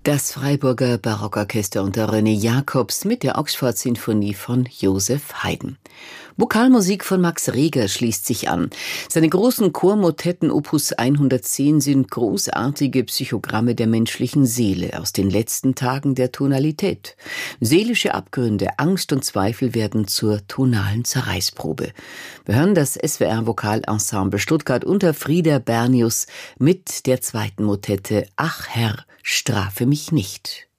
Das Freiburger Barockorchester unter René Jacobs mit der Oxford-Sinfonie von Joseph Haydn. Vokalmusik von Max Reger schließt sich an. Seine großen Chormotetten Opus 110 sind großartige Psychogramme der menschlichen Seele aus den letzten Tagen der Tonalität. Seelische Abgründe, Angst und Zweifel werden zur tonalen Zerreißprobe. Wir hören das SWR-Vokalensemble Stuttgart unter Frieder Bernius mit der zweiten Motette Ach Herr, strafe mich nicht.